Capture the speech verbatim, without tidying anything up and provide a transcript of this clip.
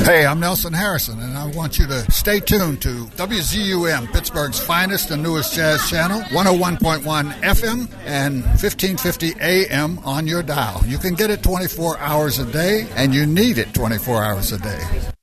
Hey, I'm Nelson Harrison, and I want you to stay tuned to W Z U M, Pittsburgh's finest and newest jazz channel, one oh one point one F M and fifteen fifty A M on your dial. You can get it twenty-four hours a day, and you need it twenty-four hours a day.